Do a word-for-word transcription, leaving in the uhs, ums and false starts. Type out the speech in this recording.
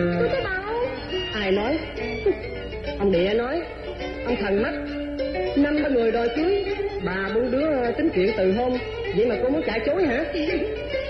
Tôi có đâu. Ai nói? Ông địa nói. Ông thần mắt. Năm ba người đòi cưới, bà bốn đứa tính chuyện từ hôn, vậy mà cô muốn chạy chối hả?